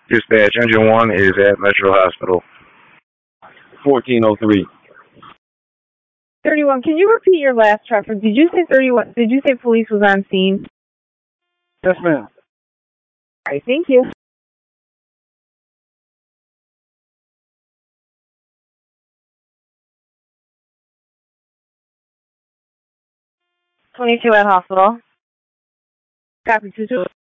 Dispatch, Engine 1 is at Metro Hospital. 1403. 31, can you repeat your last reference? Did you say 31? Did you say police was on scene? Yes, ma'am. All right, thank you. 22 at hospital. Copy 22.